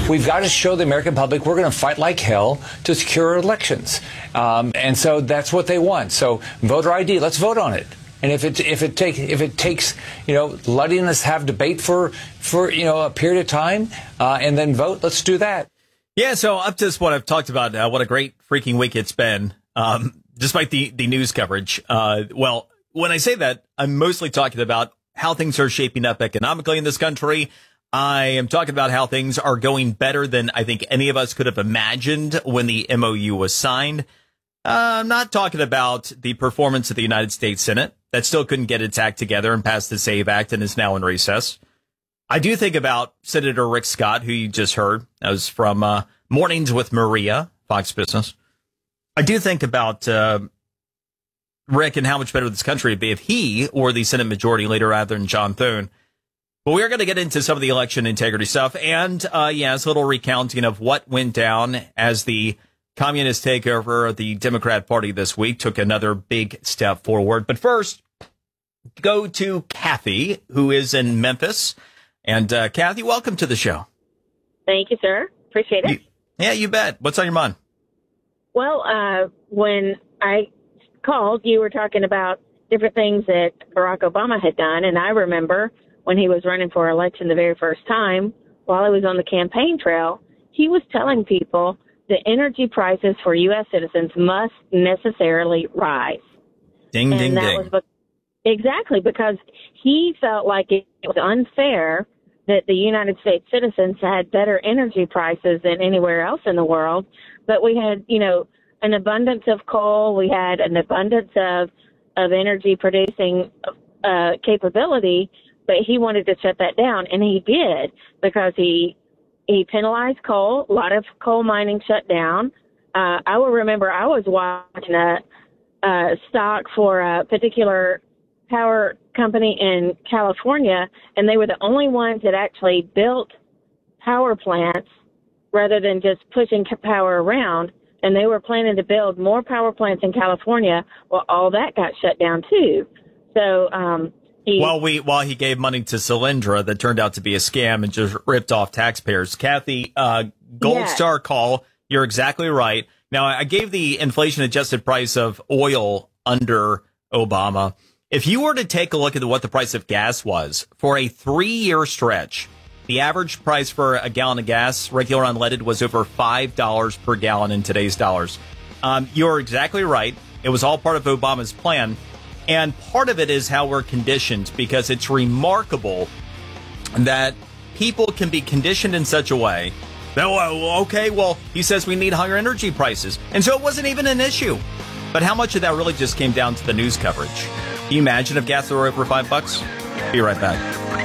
we've got to show the American public we're going to fight like hell to secure elections. And so that's what they want. So voter ID, let's vote on it. And if it takes letting us have debate for a period of time and then vote, let's do that. Yeah. So up to this point, I've talked about what a great freaking week it's been, despite the news coverage. Well, when I say that, I'm mostly talking about how things are shaping up economically in this country. I am talking about how things are going better than I think any of us could have imagined when the MOU was signed. I'm not talking about the performance of the United States Senate that still couldn't get its act together and pass the SAVE Act and is now in recess. I do think about Senator Rick Scott, who you just heard. That was from Mornings with Maria, Fox Business. I do think about Rick and how much better this country would be if he or the Senate Majority Leader rather than John Thune. But we are going to get into some of the election integrity stuff and, it's a little recounting of what went down as the communist takeover of the Democrat Party this week took another big step forward. But first, go to Kathy, who is in Memphis. And Kathy, welcome to the show. Thank you, sir. Appreciate it. Yeah, you bet. What's on your mind? Well, when I called, you were talking about different things that Barack Obama had done. And I remember when he was running for election the very first time, while he was on the campaign trail, he was telling people the energy prices for U.S. citizens must necessarily rise. Ding, and ding, that ding. Exactly, because he felt like it was unfair that the United States citizens had better energy prices than anywhere else in the world. But we had, an abundance of coal. We had an abundance of energy producing capability, but he wanted to shut that down. And he did, because he penalized coal. A lot of coal mining shut down. I will remember I was watching a stock for a particular power company in California, and they were the only ones that actually built power plants rather than just pushing power around. And they were planning to build more power plants in California. Well, all that got shut down too. So, while he gave money to Solyndra that turned out to be a scam and just ripped off taxpayers. Kathy, gold star call. You're exactly right. Now, I gave the inflation adjusted price of oil under Obama. If you were to take a look at what the price of gas was for a 3-year stretch, the average price for a gallon of gas, regular unleaded, was over $5 per gallon in today's dollars. You're exactly right. It was all part of Obama's plan. And part of it is how we're conditioned, because it's remarkable that people can be conditioned in such a way that, he says we need higher energy prices. And so it wasn't even an issue. But how much of that really just came down to the news coverage? Can you imagine if gas were over $5? Be right back.